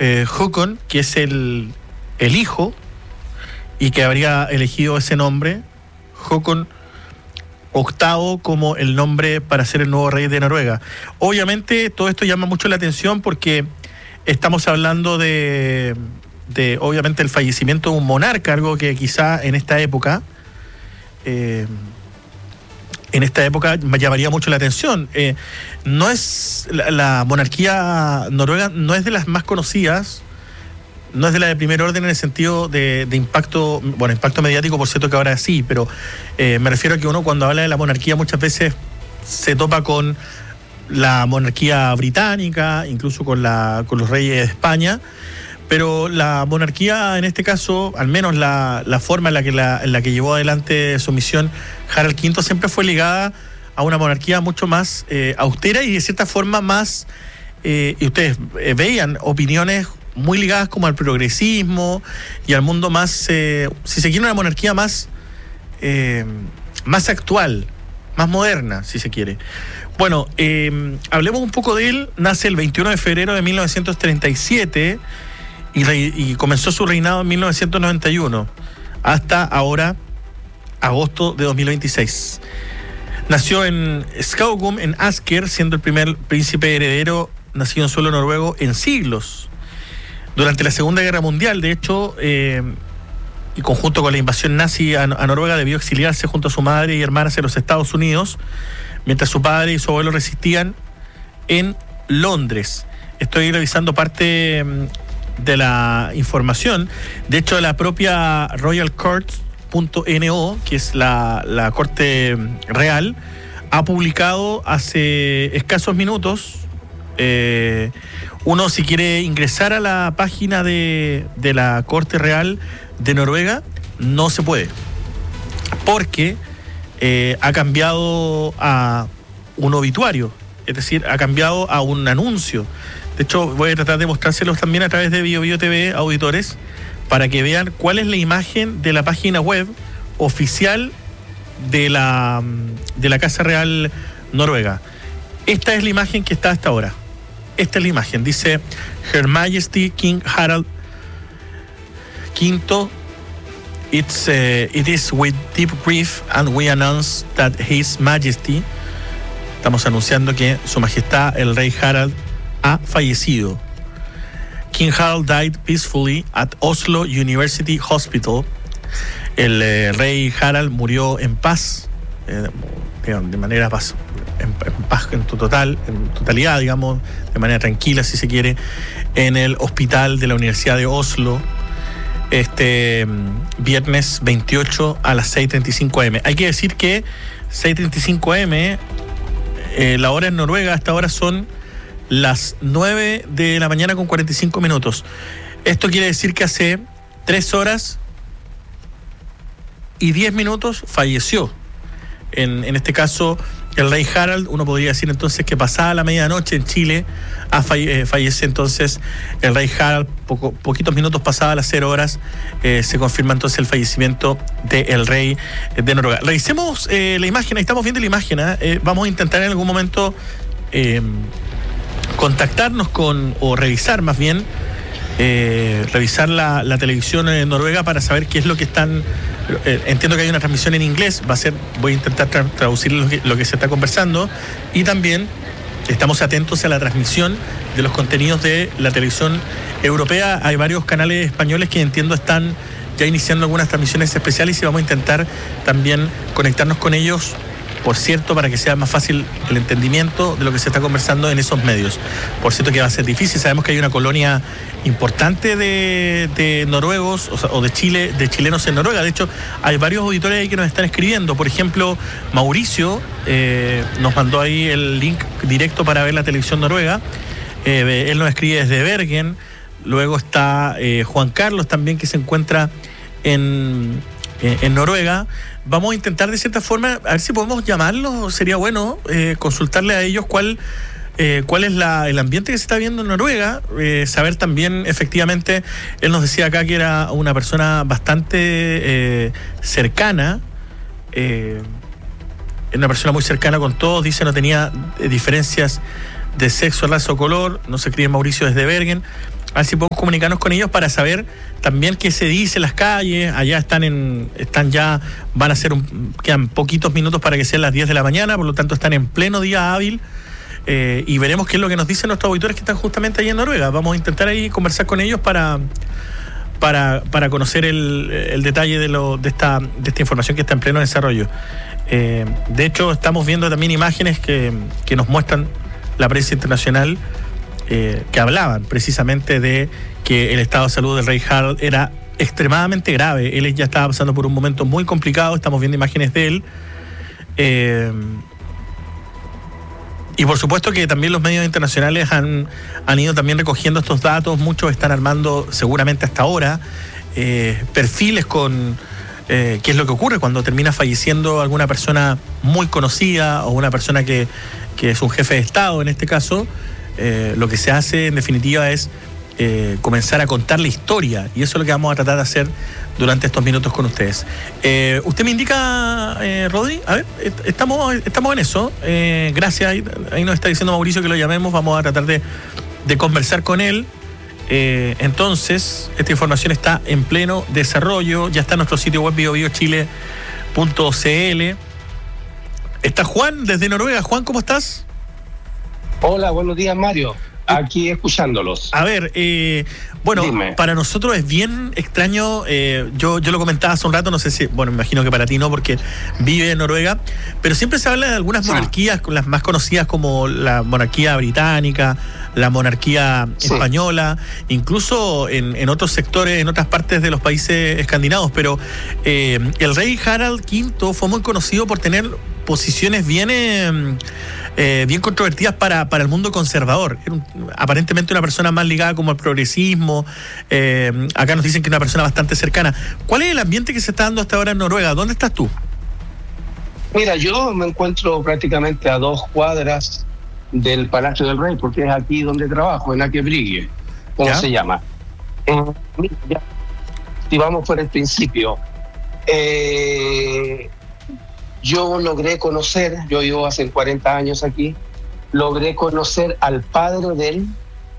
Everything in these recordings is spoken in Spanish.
Håkon, que es el hijo, y que habría elegido ese nombre, Håkon VIII, como el nombre para ser el nuevo rey de Noruega. Obviamente todo esto llama mucho la atención porque estamos hablando de obviamente el fallecimiento de un monarca, algo que quizá en esta época llamaría mucho la atención. No es la monarquía noruega, no es de las más conocidas, no es de la de primer orden en el sentido de impacto, bueno, impacto mediático, por cierto que ahora sí, pero me refiero a que uno cuando habla de la monarquía muchas veces se topa con la monarquía británica, incluso con los reyes de España, pero la monarquía en este caso, al menos la forma en la que llevó adelante su misión Harald V, siempre fue ligada a una monarquía mucho más austera y de cierta forma más, y ustedes veían opiniones muy ligadas como al progresismo y al mundo más, si se quiere, una monarquía más actual, más moderna, si se quiere. Bueno, hablemos un poco de él. Nace el 21 de febrero de 1937 y comenzó su reinado en 1991 hasta ahora, agosto de 2026. Nació en Skaugum, en Asker, siendo el primer príncipe heredero nacido en suelo noruego en siglos. Durante la Segunda Guerra Mundial, de hecho, y conjunto con la invasión nazi a Noruega, debió exiliarse junto a su madre y hermanas en los Estados Unidos, mientras su padre y su abuelo resistían en Londres. Estoy revisando parte de la información. De hecho, la propia Royal Court.no, que es la Corte Real, ha publicado hace escasos minutos. Uno, si quiere ingresar a la página de la Corte Real de Noruega, no se puede, porque ha cambiado a un obituario, es decir, ha cambiado a un anuncio. De hecho, voy a tratar de mostrárselos también a través de BioBio TV, auditores, para que vean cuál es la imagen de la página web oficial de la Casa Real Noruega. Esta es la imagen que está hasta ahora. Esta es la imagen. Dice Her Majesty King Harald V. It is with deep grief and we announce that His Majesty, estamos anunciando que Su Majestad el Rey Harald ha fallecido. King Harald died peacefully at Oslo University Hospital. El Rey Harald murió en paz, de manera paz, en paz en totalidad, digamos, de manera tranquila, si se quiere, en el hospital de la Universidad de Oslo, este viernes 28 a las 6:35 am. Hay que decir que 6:35 am, la hora en Noruega hasta ahora son las 9 de la mañana con 45 minutos. Esto quiere decir que hace 3 horas y 10 minutos falleció. En este caso, el Rey Harald, uno podría decir entonces que pasada la medianoche en Chile fallece entonces el Rey Harald. Poquitos minutos pasadas las 0 horas se confirma entonces el fallecimiento del Rey de Noruega. Revisemos la imagen, ahí estamos viendo la imagen. Vamos a intentar en algún momento contactarnos o revisar más bien, revisar la televisión noruega para saber qué es lo que están. Entiendo que hay una transmisión en inglés, voy a intentar traducir lo que se está conversando, y también estamos atentos a la transmisión de los contenidos de la televisión europea. Hay varios canales españoles que entiendo están ya iniciando algunas transmisiones especiales y vamos a intentar también conectarnos con ellos, por cierto, para que sea más fácil el entendimiento de lo que se está conversando en esos medios. Por cierto que va a ser difícil, sabemos que hay una colonia importante de noruegos, o de chilenos en Noruega. De hecho, hay varios auditores ahí que nos están escribiendo. Por ejemplo, Mauricio nos mandó ahí el link directo para ver la televisión noruega. Él nos escribe desde Bergen. Luego está Juan Carlos también, que se encuentra en Noruega. Vamos a intentar de cierta forma, a ver si podemos llamarlos. Sería bueno consultarle a ellos cuál es el ambiente que se está viendo en Noruega, saber también efectivamente. Él nos decía acá que era una persona bastante cercana, una persona muy cercana con todos. Dice no tenía diferencias de sexo, raza o color. Nos escribe Mauricio desde Bergen. a ver si podemos comunicarnos con ellos para saber también qué se dice en las calles. Allá quedan poquitos minutos para que sean las 10 de la mañana, por lo tanto están en pleno día hábil. Y veremos qué es lo que nos dicen nuestros auditores que están justamente ahí en Noruega. Vamos a intentar ahí conversar con ellos para conocer el detalle de esta información que está en pleno desarrollo. De hecho, estamos viendo también imágenes que nos muestran la prensa internacional, que hablaban precisamente de que el estado de salud del rey Harald era extremadamente grave. Él ya estaba pasando por un momento muy complicado. Estamos viendo imágenes de él. Y por supuesto que también los medios internacionales han ido también recogiendo estos datos. Muchos están armando, seguramente hasta ahora, perfiles con qué es lo que ocurre cuando termina falleciendo alguna persona muy conocida o una persona que es un jefe de Estado en este caso. Lo que se hace en definitiva es comenzar a contar la historia, y eso es lo que vamos a tratar de hacer durante estos minutos con ustedes. Usted me indica, Rodri, a ver, estamos en eso. Gracias, ahí nos está diciendo Mauricio que lo llamemos, vamos a tratar de conversar con él. Entonces, esta información está en pleno desarrollo, ya está en nuestro sitio web biobiochile.cl. Está Juan desde Noruega. Juan, ¿cómo estás? Hola, buenos días, Mario. Aquí escuchándolos. A ver, bueno, dime. Para nosotros es bien extraño, yo lo comentaba hace un rato, no sé si, bueno, me imagino que para ti no, porque vive en Noruega, pero siempre se habla de algunas monarquías, las más conocidas como la monarquía británica, la monarquía española, incluso en otros sectores, en otras partes de los países escandinavos, pero el rey Harald V fue muy conocido por tener posiciones bien controvertidas para el mundo conservador. Era aparentemente una persona más ligada como al progresismo. Acá nos dicen que es una persona bastante cercana. ¿Cuál es el ambiente que se está dando hasta ahora en Noruega? ¿Dónde estás tú? Mira, yo me encuentro prácticamente a 2 cuadras del Palacio del Rey, porque es aquí donde trabajo, en Akebrygge, ¿cómo se llama? Mira, ya, si vamos por el principio, yo logré conocer, yo vivo hace 40 años aquí, logré conocer al padre de él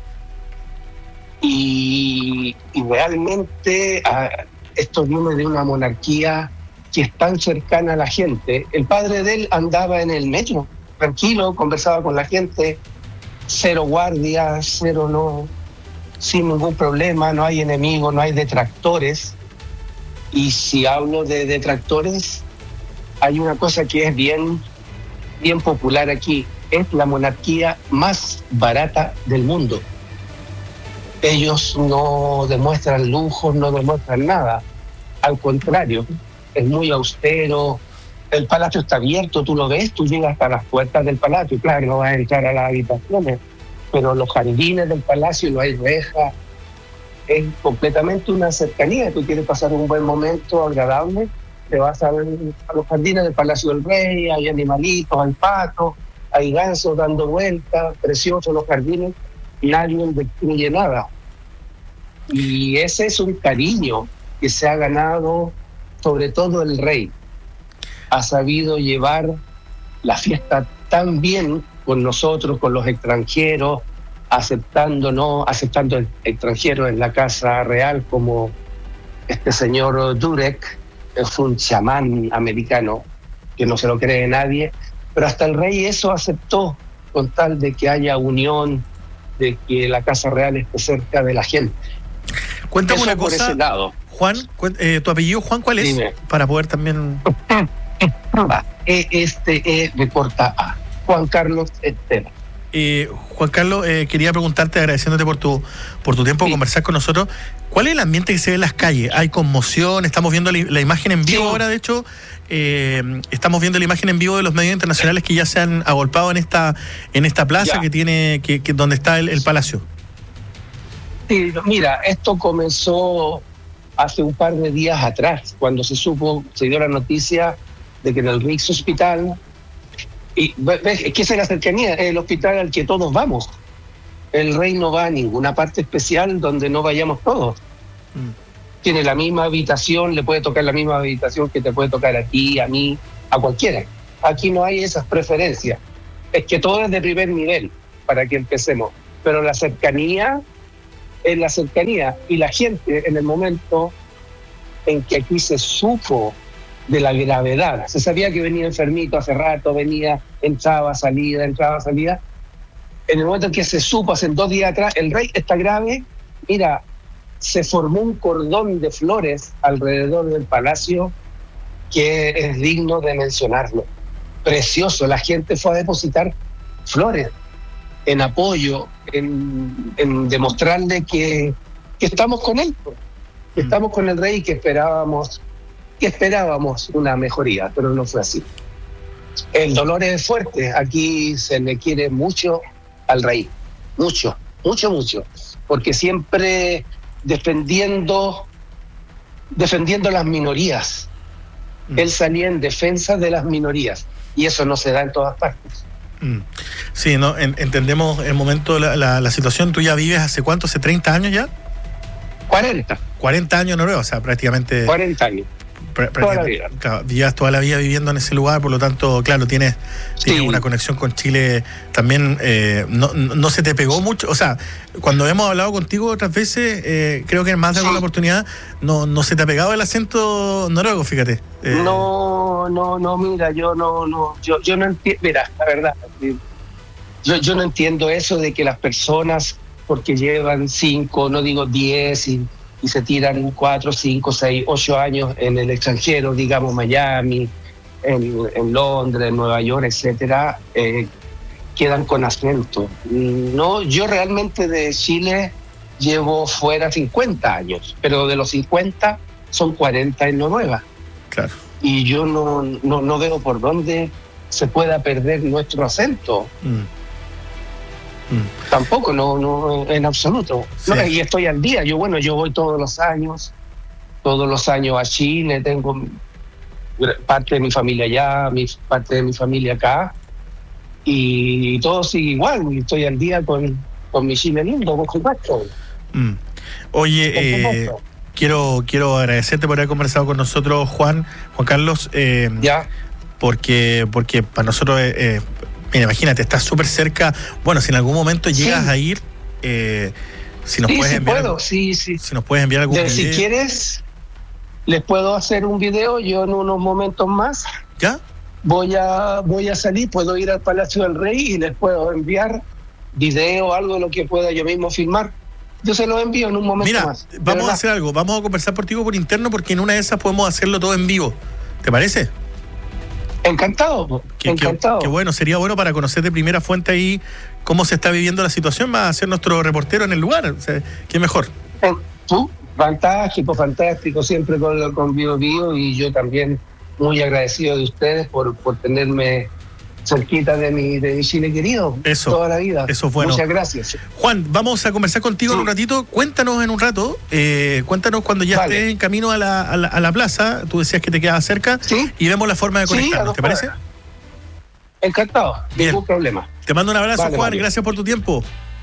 y realmente esto viene de una monarquía que es tan cercana a la gente. El padre de él andaba en el metro, tranquilo, conversaba con la gente, 0 guardias, 0 no, sin ningún problema, no hay enemigos, no hay detractores. Y si hablo de detractores, hay una cosa que es bien popular aquí, es la monarquía más barata del mundo. Ellos no demuestran lujos, no demuestran nada. Al contrario, es muy austero. El palacio está abierto, tú lo ves, tú llegas hasta las puertas del palacio. Claro, no vas a entrar a las habitaciones, pero los jardines del palacio no hay rejas. Es completamente una cercanía. Tú quieres pasar un buen momento agradable, te vas a ver a los jardines del Palacio del Rey, hay animalitos, hay patos, hay gansos dando vueltas, preciosos los jardines, nadie destruye nada. Y ese es un cariño que se ha ganado, sobre todo el rey. Ha sabido llevar la fiesta tan bien con nosotros, con los extranjeros, aceptando extranjeros en la Casa Real, como este señor Durek. Es un chamán americano que no se lo cree nadie, pero hasta el rey eso aceptó, con tal de que haya unión, de que la Casa Real esté cerca de la gente. Cuéntame eso una cosa, por ese lado. Juan, ¿tu apellido, Juan, cuál es? Dime. Para poder también... Me corta A. Juan Carlos Estela. Juan Carlos, quería preguntarte, agradeciéndote por tu tiempo de conversar con nosotros, ¿cuál es el ambiente que se ve en las calles? ¿Hay conmoción? Estamos viendo la imagen en vivo ahora, de hecho, estamos viendo la imagen en vivo de los medios internacionales que ya se han agolpado en esta plaza que tiene donde está el palacio. Sí, mira, esto comenzó hace un par de días atrás, cuando se dio la noticia de que en el Rikshospital, y ves, es que esa es la cercanía, es el hospital al que todos vamos. El rey no va a ninguna parte especial donde no vayamos todos. Tiene la misma habitación, le puede tocar la misma habitación que te puede tocar a ti, a mí, a cualquiera. Aquí no hay esas preferencias. Es que todo es de primer nivel, para que empecemos. Pero la cercanía en la cercanía. Y la gente, en el momento en que aquí se supo de la gravedad, se sabía que venía enfermito hace rato, venía, entraba, salida, en el momento en que se supo hace 2 días atrás, el rey está grave, mira, se formó un cordón de flores alrededor del palacio que es digno de mencionarlo. Precioso, la gente fue a depositar flores en apoyo, en demostrarle que estamos con él, que estamos con el rey y que esperábamos una mejoría, pero no fue así. El dolor es fuerte, aquí se le quiere mucho al rey, mucho, porque siempre defendiendo las minorías. Él salía en defensa de las minorías y eso no se da en todas partes. Sí, no, entendemos el momento, la situación. ¿Tú ya vives hace cuánto? ¿Hace 30 años ya? 40 años en Noruega, o sea, prácticamente 40 años. Toda la vida. Llevas toda la vida viviendo en ese lugar, por lo tanto, claro, tienes una conexión con Chile también. No se te pegó mucho, o sea, cuando hemos hablado contigo otras veces, creo que en más de alguna oportunidad, no se te ha pegado el acento noruego, fíjate. No, mira, yo no entiendo, mira, la verdad, yo no entiendo eso de que las personas, porque llevan 5, no digo 10 y se tiran 4, 5, 6, 8 años en el extranjero, digamos Miami, en Londres, en Nueva York, etcétera, quedan con acento. No, yo realmente de Chile llevo fuera 50 años, pero de los 50 son 40 en Noruega. Claro. Y yo no veo por dónde se pueda perder nuestro acento. Tampoco, no en absoluto. Sí. No, y estoy al día. Yo voy todos los años a Chile, tengo parte de mi familia allá, parte de mi familia acá, y todo sigue igual, y estoy al día con mi Chile lindo, por supuesto. Oye, quiero agradecerte por haber conversado con nosotros, Juan Carlos, porque para nosotros mira, imagínate, estás súper cerca. Bueno, si en algún momento llegas a ir, si nos puedes enviar. Si nos puedes enviar algún video. Si quieres, les puedo hacer un video. Yo en unos momentos más. ¿Ya? Voy a salir, puedo ir al Palacio del Rey y les puedo enviar video, algo de lo que pueda yo mismo filmar. Yo se lo envío en un momento más. Mira, vamos a hacer algo. Vamos a conversar contigo por interno porque en una de esas podemos hacerlo todo en vivo. ¿Te parece? Encantado. Qué bueno, sería bueno para conocer de primera fuente ahí cómo se está viviendo la situación, va a ser nuestro reportero en el lugar, o sea, qué mejor. Tú, fantástico, siempre con Bio, y yo también muy agradecido de ustedes por tenerme cerquita de mi Chile querido, toda la vida. Eso es bueno. Muchas gracias. Juan, vamos a conversar contigo en un ratito. Cuéntanos en un rato, cuéntanos cuando ya estés en camino a la plaza. Tú decías que te quedabas cerca y vemos la forma de conectarnos, ¿te parece? Encantado, ningún problema. Te mando un abrazo, Juan, Mario. Gracias por tu tiempo.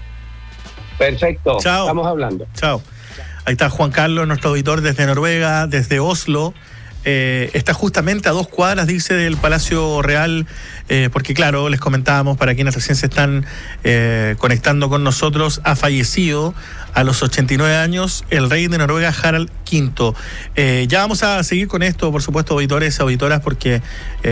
Perfecto, chao. Estamos hablando. Chao. Ahí está Juan Carlos, nuestro auditor desde Noruega, desde Oslo. Está justamente a 2 cuadras, dice, del Palacio Real, porque claro, les comentábamos, para quienes recién se están conectando con nosotros, ha fallecido a los 89 años el rey de Noruega, Harald V. Ya vamos a seguir con esto, por supuesto, auditores y auditoras, porque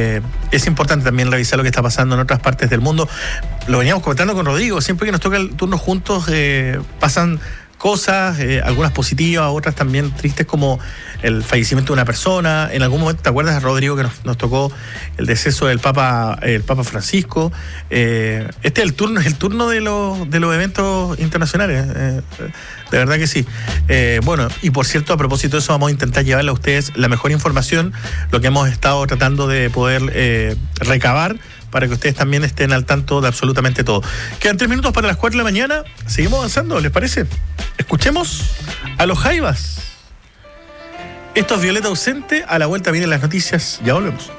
es importante también revisar lo que está pasando en otras partes del mundo. Lo veníamos comentando con Rodrigo, siempre que nos toca el turno juntos pasan cosas, algunas positivas, otras también tristes, como el fallecimiento de una persona. En algún momento, ¿te acuerdas, Rodrigo, que nos tocó el deceso del Papa Francisco? Este es el turno de los eventos internacionales, de verdad que sí. Bueno, y por cierto, a propósito de eso, vamos a intentar llevarle a ustedes la mejor información, lo que hemos estado tratando de poder recabar, para que ustedes también estén al tanto de absolutamente todo. Quedan 3 minutos para las 4 de la mañana. Seguimos avanzando, ¿les parece? Escuchemos a los Jaivas. Esto es Violeta Ausente. A la vuelta vienen las noticias. Ya volvemos.